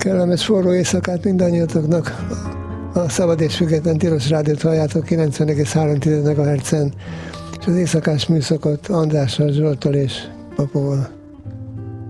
Kellemes forró éjszakát mindannyiatoknak. A Szabad és Független Tilos Rádiót halljátok 90,3 MHz-en, és az éjszakás műszakot Andrással, Zsolttal és Papóval.